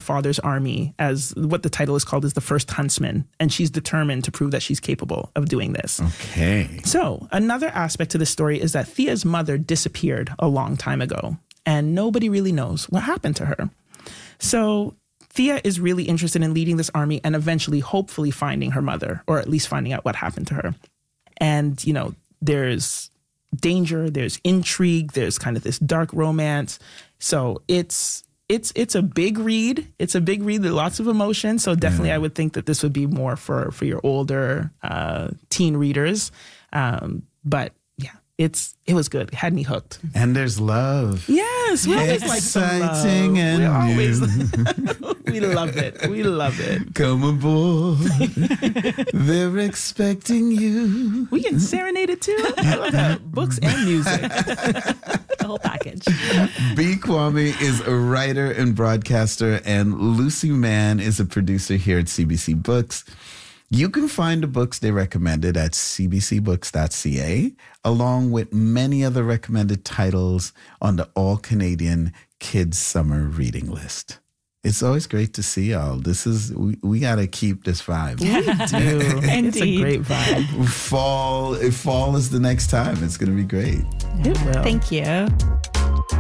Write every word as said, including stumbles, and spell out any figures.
father's army as what the title is called is the first huntsman. And she's determined to prove that she's capable of doing this. Okay. So another aspect to this story is that Thea's mother disappeared a long time ago, and nobody really knows what happened to her. So Thea is really interested in leading this army and eventually, hopefully, finding her mother, or at least finding out what happened to her. And, you know, there's danger, there's intrigue, there's kind of this dark romance. So it's it's it's a big read. It's a big read. There's lots of emotion. So definitely, yeah. I would think that this would be more for for your older uh, teen readers. Um, but yeah, it's it was good. It had me hooked. And there's love. Yes, we always like some love. Exciting and we always new. We love it. We love it. Come aboard. They're expecting you. We get serenaded too. I love that. Books and music. The whole package. B. Kwame is a writer and broadcaster, and Lucy Mann is a producer here at C B C Books. You can find the books they recommended at c b c books dot c a, along with many other recommended titles on the All-Canadian Kids Summer Reading List. It's always great to see y'all. This is, we, we got to keep this vibe. We do. Indeed. It's a great vibe. Fall, if fall is the next time, it's going to be great. It will. Thank you.